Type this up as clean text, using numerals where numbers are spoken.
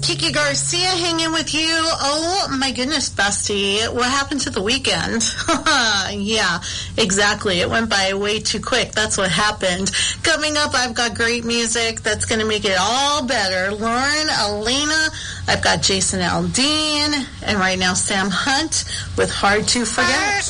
Kiki Garcia hanging with you. Oh my goodness, bestie. What happened to the weekend? Yeah, exactly. It went by way too quick. That's what happened. Coming up, I've got great music that's going to make it all better. Lauren, Elena, I've got Jason Aldean, and right now Sam Hunt with Hard to Forget.